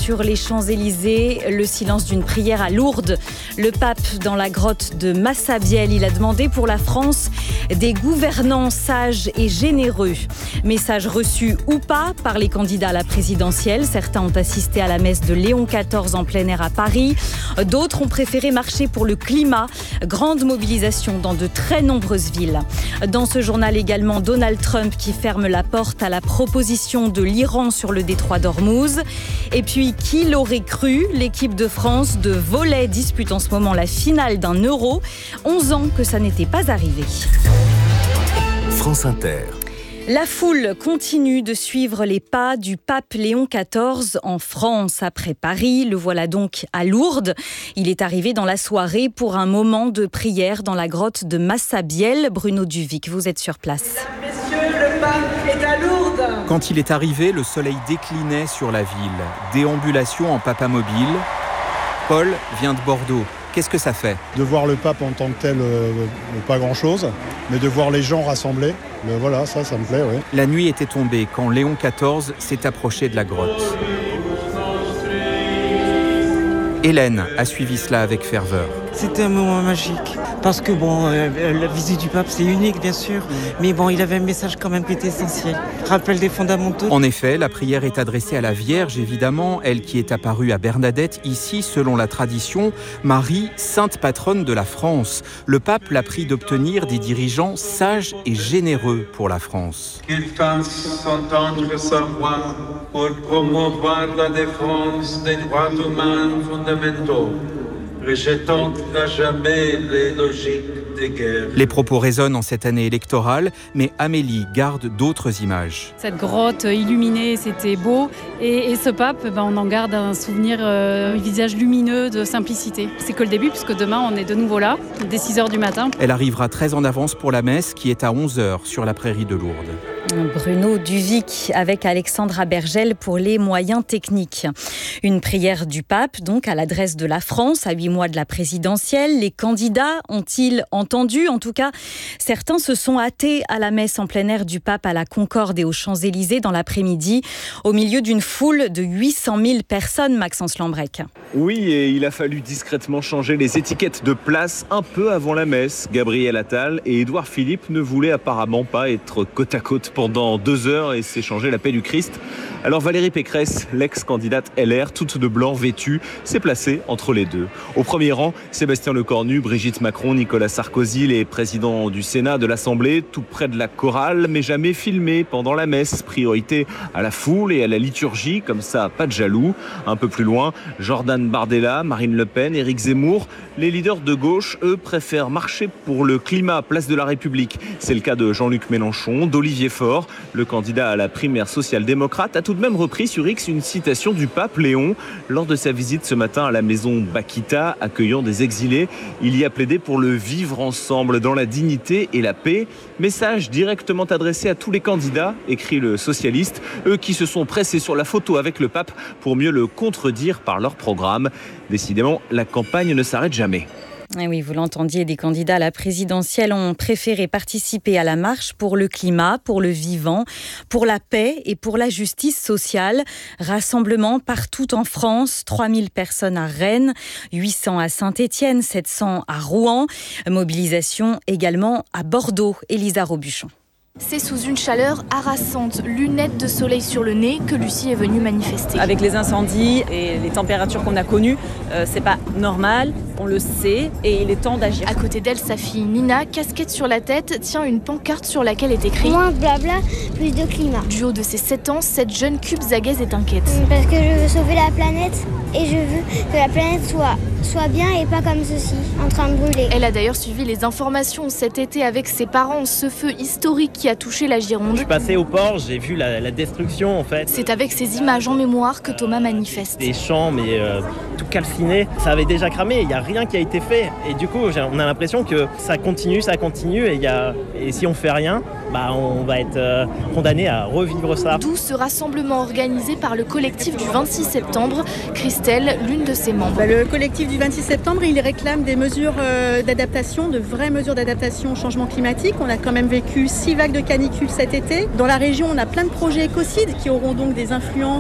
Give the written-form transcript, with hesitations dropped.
sur les Champs-Élysées, le silence d'une prière à Lourdes. Le pape dans la grotte de Massabielle, il a demandé pour la France des gouvernants sages et généreux. Message reçu ou pas par les candidats à la présidentielle. Certains ont assisté à la messe de Léon XIV en plein air à Paris. D'autres ont préféré marcher pour le climat. Grande mobilisation dans de très nombreuses villes. Dans ce journal également, Donald Trump qui ferme la porte à la proposition de l'Iran sur le détroit d'Ormuz. Et puis, qui l'aurait cru ? L'équipe de France de volley dispute en ce moment la finale d'un Euro. 11 ans que ça n'était pas arrivé. France Inter. La foule continue de suivre les pas du pape Léon XIV en France. Après Paris, le voilà donc à Lourdes. Il est arrivé dans la soirée pour un moment de prière dans la grotte de Massabielle. Bruno Duvic, vous êtes sur place. Mesdames, messieurs, le pape est à Lourdes. Quand il est arrivé, le soleil déclinait sur la ville. Déambulation en papamobile. Paul vient de Bordeaux. Qu'est-ce que ça fait ? De voir le pape en tant que tel, pas grand-chose, mais de voir les gens rassemblés, voilà, ça me plaît, oui. La nuit était tombée quand Léon XIV s'est approché de la grotte. Hélène a suivi cela avec ferveur. C'était un moment magique, parce que la visite du pape c'est unique bien sûr, mais il avait un message quand même qui était essentiel. Rappel des fondamentaux. En effet, la prière est adressée à la Vierge évidemment, elle qui est apparue à Bernadette, ici selon la tradition, Marie, sainte patronne de la France. Le pape l'a pris d'obtenir des dirigeants sages et généreux pour la France. Qu'il fasse entendre sa voix pour promouvoir la défense des droits humains fondamentaux, rejetant à jamais les logiques des guerres. Les propos résonnent en cette année électorale, mais Amélie garde d'autres images. Cette grotte illuminée, c'était beau. Et ce pape, on en garde un souvenir, un visage lumineux de simplicité. C'est que le début, puisque demain, on est de nouveau là, dès 6h du matin. Elle arrivera très en avance pour la messe, qui est à 11h sur la prairie de Lourdes. Bruno Duvic avec Alexandra Bergel pour les moyens techniques. Une prière du pape, donc à l'adresse de la France, à 8 mois de la présidentielle. Les candidats ont-ils entendu ? En tout cas, certains se sont hâtés à la messe en plein air du pape à la Concorde et aux Champs-Élysées dans l'après-midi, au milieu d'une foule de 800 000 personnes, Maxence Lambrec. Oui, et il a fallu discrètement changer les étiquettes de place un peu avant la messe. Gabriel Attal et Édouard Philippe ne voulaient apparemment pas être côte à côte pendant 2 heures et s'échanger la paix du Christ. Alors Valérie Pécresse, l'ex-candidate LR, toute de blanc vêtue, s'est placée entre les deux. Au premier rang, Sébastien Lecornu, Brigitte Macron, Nicolas Sarkozy, les présidents du Sénat, de l'Assemblée, tout près de la chorale, mais jamais filmés pendant la messe. Priorité à la foule et à la liturgie, comme ça, pas de jaloux. Un peu plus loin, Jordan Bardella, Marine Le Pen, Éric Zemmour. Les leaders de gauche, eux, préfèrent marcher pour le climat, place de la République. C'est le cas de Jean-Luc Mélenchon, d'Olivier Faure. Le candidat à la primaire social-démocrate a tout de même repris sur X une citation du pape Léon lors de sa visite ce matin à la maison Bakita, accueillant des exilés. Il y a plaidé pour le vivre ensemble dans la dignité et la paix. Message directement adressé à tous les candidats, écrit le socialiste, eux qui se sont pressés sur la photo avec le pape pour mieux le contredire par leur programme. Décidément, la campagne ne s'arrête jamais. Et oui, vous l'entendiez, des candidats à la présidentielle ont préféré participer à la marche pour le climat, pour le vivant, pour la paix et pour la justice sociale. Rassemblement partout en France, 3000 personnes à Rennes, 800 à Saint-Étienne, 700 à Rouen. Mobilisation également à Bordeaux. Élisa Robuchon. C'est sous une chaleur harassante, lunettes de soleil sur le nez, que Lucie est venue manifester. Avec les incendies et les températures qu'on a connues, c'est pas normal, on le sait et il est temps d'agir. À côté d'elle, sa fille Nina, casquette sur la tête, tient une pancarte sur laquelle est écrit « Moins de blabla, plus de climat ». Du haut de ses 7 ans, cette jeune cubzagaise est inquiète. Parce que je veux sauver la planète et je veux que la planète soit bien et pas comme ceci, en train de brûler. Elle a d'ailleurs suivi les informations cet été avec ses parents, ce feu historique qui a touché la Gironde. Je suis passé au port, j'ai vu la destruction en fait. C'est avec ces images en mémoire que Thomas manifeste. Des champs mais tout calciné, ça avait déjà cramé, il n'y a rien qui a été fait. Et du coup, on a l'impression que ça continue et si on fait rien, on va être condamné à revivre ça. D'où ce rassemblement organisé par le collectif du 26 septembre. Christelle, l'une de ses membres. Le collectif du 26 septembre, il réclame des mesures d'adaptation, de vraies mesures d'adaptation au changement climatique. On a quand même vécu 6 vagues de canicule cet été. Dans la région, on a plein de projets écocides qui auront donc des influences